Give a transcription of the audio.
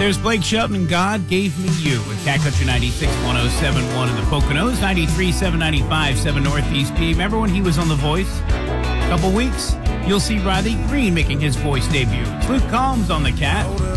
There's Blake Shelton and God Gave Me You with Cat Country 96, 107.1 in the Poconos, 93.7, 95.7 Northeast P. Remember when he was on The Voice? A couple weeks, you'll see Riley Green making his voice debut. It's Luke Combs on the Cat.